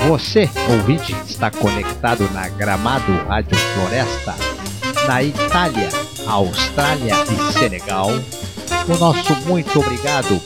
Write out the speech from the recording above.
Você, ouvinte, está conectado na Gramado Rádio Floresta, na Itália, Austrália e Senegal. O nosso muito obrigado